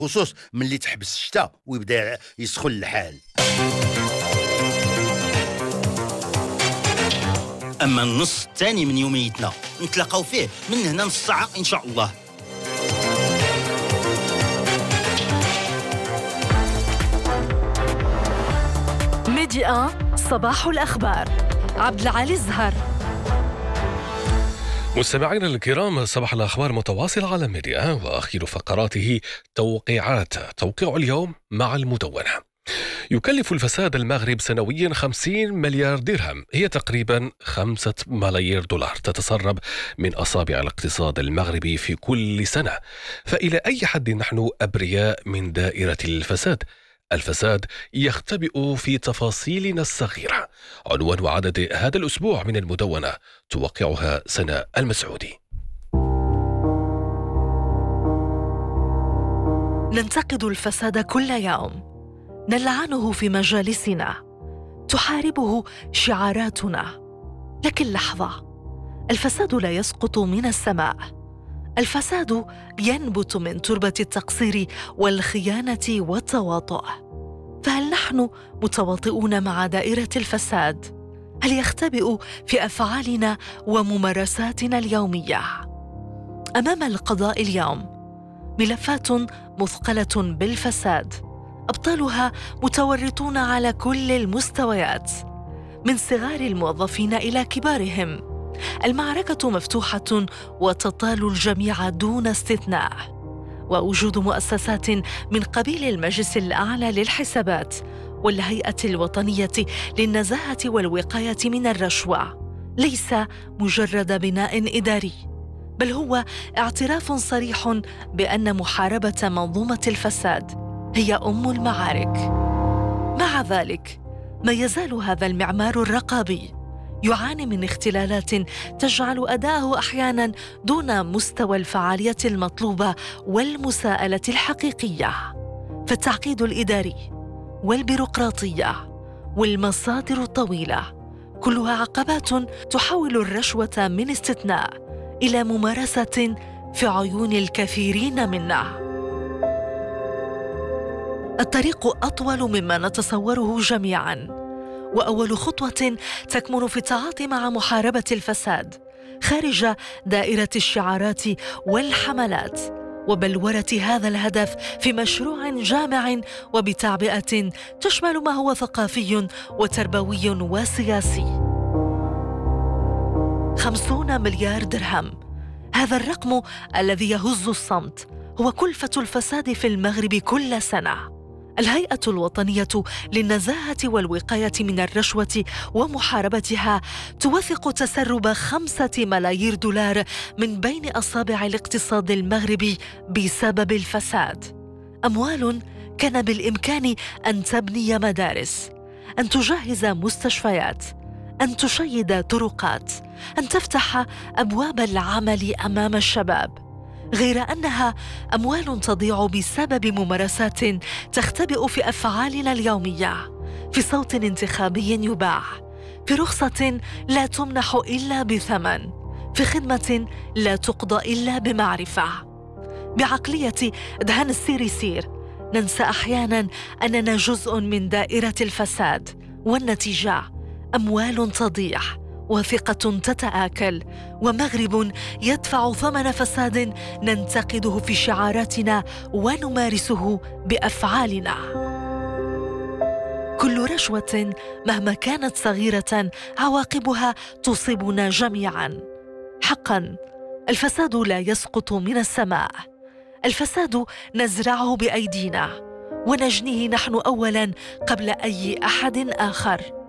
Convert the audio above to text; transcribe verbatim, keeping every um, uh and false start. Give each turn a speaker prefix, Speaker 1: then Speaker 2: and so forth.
Speaker 1: خصوص ملي تحبس الشتاء ويبدا يسخن الحال.
Speaker 2: أما النص الثاني من يوميتنا نتلاقاو فيه من هنا نص ساعة إن شاء الله.
Speaker 3: ميديا صباح الأخبار. عبد العالي الزهر.
Speaker 4: مستمعينا الكرام، صباح الأخبار متواصل على ميديا، وأخير فقراته توقيعات. توقيع اليوم مع المدونة. يكلف الفساد المغرب سنويا خمسين مليار درهم، هي تقريبا خمسة ملايير دولار تتسرب من أصابع الاقتصاد المغربي في كل سنة. فإلى أي حد نحن أبرياء من دائرة الفساد؟ الفساد يختبئ في تفاصيلنا الصغيرة. عنوان وعدد هذا الأسبوع من المدونة، توقعها سناء المسعودي.
Speaker 3: ننتقد الفساد كل يوم، نلعنه في مجالسنا، تحاربه شعاراتنا. لكن لحظة، الفساد لا يسقط من السماء، الفساد ينبت من تربة التقصير والخيانة والتواطؤ. فهل نحن متواطئون مع دائرة الفساد؟ هل يختبئ في أفعالنا وممارساتنا اليومية؟ أمام القضاء اليوم ملفات مثقلة بالفساد، أبطالها متورطون على كل المستويات، من صغار الموظفين إلى كبارهم. المعركة مفتوحة وتطال الجميع دون استثناء، ووجود مؤسسات من قبيل المجلس الأعلى للحسابات والهيئة الوطنية للنزاهة والوقاية من الرشوة ليس مجرد بناء إداري، بل هو اعتراف صريح بأن محاربة منظومة الفساد هي أم المعارك. مع ذلك، ما يزال هذا المعمار الرقابي يعاني من اختلالات تجعل أداءه أحياناً دون مستوى الفعالية المطلوبة والمساءلة الحقيقية. فالتعقيد الإداري والبيروقراطية والمصادر الطويلة كلها عقبات تحول الرشوة من استثناء إلى ممارسة في عيون الكثيرين منا. الطريق أطول مما نتصوره جميعاً، وأول خطوة تكمن في التعاطي مع محاربة الفساد خارج دائرة الشعارات والحملات، وبلورة هذا الهدف في مشروع جامع وبتعبئة تشمل ما هو ثقافي وتربوي وسياسي. خمسون مليار درهم، هذا الرقم الذي يهز الصمت هو كلفة الفساد في المغرب كل سنة. الهيئة الوطنية للنزاهة والوقاية من الرشوة ومحاربتها توثق تسرب خمسة ملايير دولار من بين أصابع الاقتصاد المغربي بسبب الفساد. أموال كان بالإمكان أن تبني مدارس، أن تجهز مستشفيات، أن تشيد طرقات، أن تفتح أبواب العمل أمام الشباب، غير أنها أموال تضيع بسبب ممارسات تختبئ في أفعالنا اليومية، في صوت انتخابي يباع، في رخصة لا تمنح إلا بثمن، في خدمة لا تقضى إلا بمعرفة. بعقلية دهن السير سير ننسى أحياناً أننا جزء من دائرة الفساد، والنتيجة أموال تضيع وثقة تتآكل، ومغرب يدفع ثمن فساد ننتقده في شعاراتنا ونمارسه بأفعالنا. كل رشوة مهما كانت صغيرة عواقبها تصيبنا جميعا. حقا الفساد لا يسقط من السماء، الفساد نزرعه بأيدينا ونجنيه نحن أولا قبل أي أحد آخر.